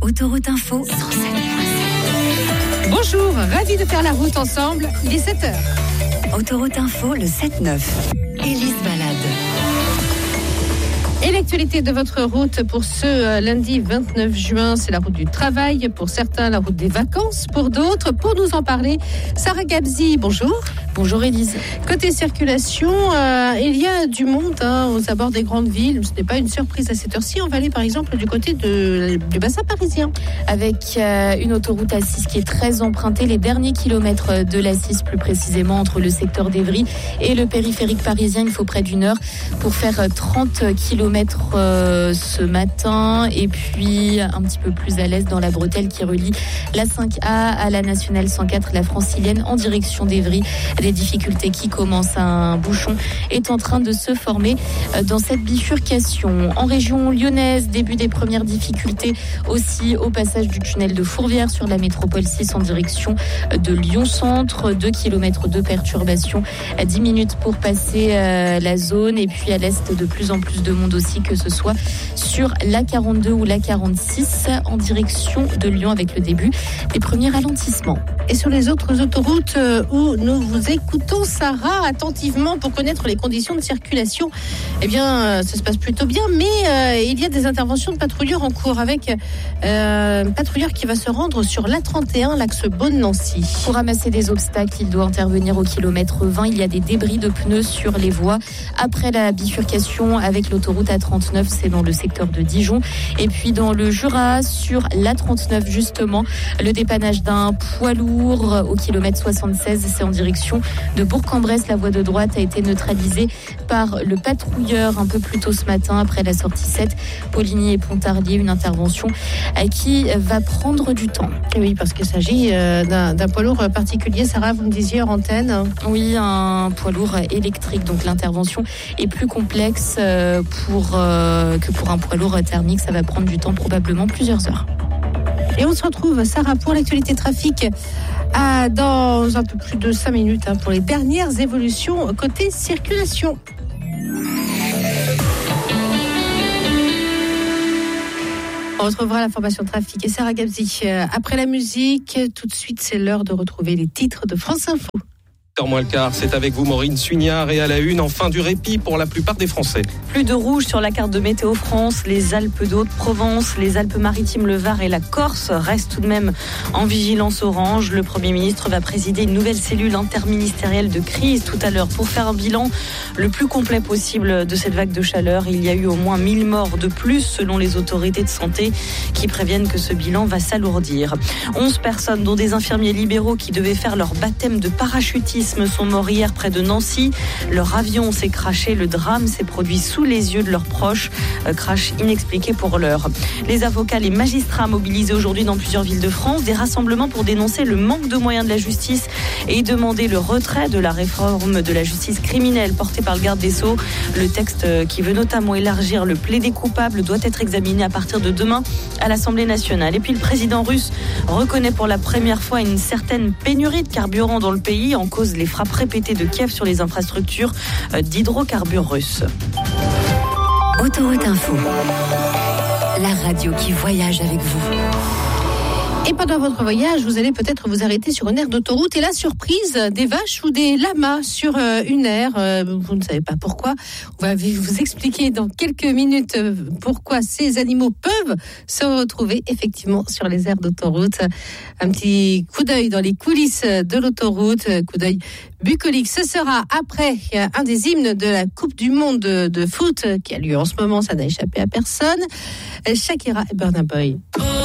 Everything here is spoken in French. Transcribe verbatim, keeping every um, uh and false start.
Autoroute Info cent sept virgule sept. Bonjour, ravi de faire la route ensemble. Il est sept heures. Autoroute Info, le sept neuf. Élise Balade. Et l'actualité de votre route pour ce lundi vingt-neuf juin, c'est la route du travail. Pour certains, la route des vacances. Pour d'autres, pour nous en parler, Sarah Gabzi, bonjour. Bonjour Élise. Côté circulation, euh, il y a du monde hein, aux abords des grandes villes. Ce n'est pas une surprise à cette heure-ci. On va aller par exemple du côté de, du bassin parisien. Avec euh, une autoroute A six qui est très empruntée, les derniers kilomètres de l'A six plus précisément entre le secteur d'Evry et le périphérique parisien, il faut près d'une heure pour faire trente kilomètres euh, ce matin et puis un petit peu plus à l'est dans la bretelle qui relie la cinq A à la nationale cent quatre, la francilienne en direction d'Evry. Des difficultés qui commencent. Un bouchon est en train de se former dans cette bifurcation. En région lyonnaise, début des premières difficultés aussi au passage du tunnel de Fourvière sur la métropole six en direction de Lyon-Centre. deux kilomètres de perturbation, dix minutes pour passer la zone. Et puis à l'est, de plus en plus de monde aussi, que ce soit sur l'A quarante-deux ou l'A quarante-six en direction de Lyon avec le début des premiers ralentissements. Et sur les autres autoroutes où nous vous écoutons, Sarah, attentivement pour connaître les conditions de circulation, eh bien, ça se passe plutôt bien, mais euh, il y a des interventions de patrouilleurs en cours avec euh, un patrouilleur qui va se rendre sur l'A trente et un, l'axe Beaune-Nancy. Pour ramasser des obstacles, il doit intervenir au kilomètre vingt. Il y a des débris de pneus sur les voies. Après la bifurcation avec l'autoroute A trente-neuf, c'est dans le secteur de Dijon. Et puis dans le Jura, sur l'A trente-neuf, justement, le dépannage d'un poids lourd au kilomètre soixante-seize, c'est en direction de Bourg-en-Bresse. La voie de droite a été neutralisée par le patrouilleur un peu plus tôt ce matin après la sortie sept, Poligny et Pontarlier. Une intervention qui va prendre du temps. Et oui, parce qu'il s'agit d'un, d'un poids lourd particulier. Sarah, vous me disiez hors antenne. Oui, un poids lourd électrique. Donc l'intervention est plus complexe pour, euh, que pour un poids lourd thermique. Ça va prendre du temps, probablement plusieurs heures. Et on se retrouve, Sarah, pour l'actualité trafic à, dans un peu plus de cinq minutes hein, pour les dernières évolutions côté circulation. On retrouvera l'information trafic et Sarah Gabzi. Après la musique, tout de suite, c'est l'heure de retrouver les titres de France Info. Moins le quart, c'est avec vous Maureen Suignard et à la une, enfin du répit pour la plupart des Français. Plus de rouge sur la carte de Météo France, les Alpes de Haute-Provence, les Alpes-Maritimes, le Var et la Corse restent tout de même en vigilance orange. Le Premier ministre va présider une nouvelle cellule interministérielle de crise tout à l'heure pour faire un bilan le plus complet possible de cette vague de chaleur. Il y a eu au moins mille morts de plus selon les autorités de santé qui préviennent que ce bilan va s'alourdir. onze personnes, dont des infirmiers libéraux qui devaient faire leur baptême de parachutisme, sont morts hier près de Nancy. Leur avion s'est crashé. Le drame s'est produit sous les yeux de leurs proches. Euh, crash inexpliqué pour l'heure. Les avocats, les magistrats mobilisés aujourd'hui dans plusieurs villes de France. Des rassemblements pour dénoncer le manque de moyens de la justice et demander le retrait de la réforme de la justice criminelle portée par le garde des Sceaux. Le texte qui veut notamment élargir le plaidé coupable doit être examiné à partir de demain à l'Assemblée nationale. Et puis le président russe reconnaît pour la première fois une certaine pénurie de carburant dans le pays en cause les frappes répétées de Kiev sur les infrastructures d'hydrocarbures russes. Autoroute Info, la radio qui voyage avec vous. Et pendant votre voyage, vous allez peut-être vous arrêter sur une aire d'autoroute et la surprise, des vaches ou des lamas sur euh, une aire. Euh, vous ne savez pas pourquoi. On va vous expliquer dans quelques minutes pourquoi ces animaux peuvent se retrouver effectivement sur les aires d'autoroute. Un petit coup d'œil dans les coulisses de l'autoroute, coup d'œil bucolique. Ce sera après un des hymnes de la Coupe du Monde de, de foot qui a lieu en ce moment. Ça n'a échappé à personne. Shakira et Burna Boy.